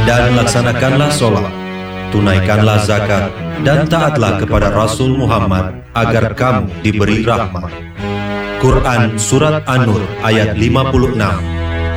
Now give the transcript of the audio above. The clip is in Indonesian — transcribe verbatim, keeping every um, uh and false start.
dan laksanakanlah sholat, tunaikanlah zakat, dan taatlah kepada Rasul Muhammad agar kamu diberi rahmat. Quran Surat An-Nur ayat lima puluh enam.